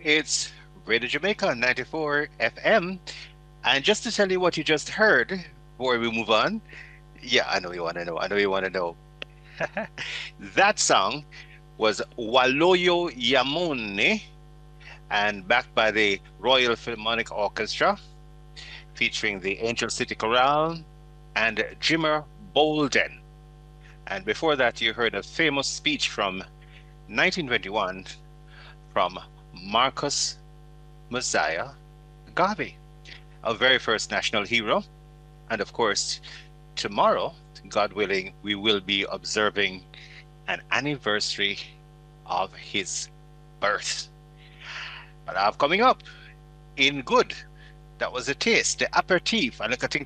It's Radio Jamaica 94 FM. And just to tell you what you just heard before we move on, yeah, I know you want to know. I know you want to know. That song was Waloyo Yamone and backed by the Royal Philharmonic Orchestra, featuring the Angel City Chorale and Jimmer Bolden. And before that, you heard a famous speech from 1921 from Marcus Messiah Garvey, our very first national hero. And of course, tomorrow, God willing, we will be observing an anniversary of his birth. But I have coming up in good. That was a taste, the aperitif, and a cutting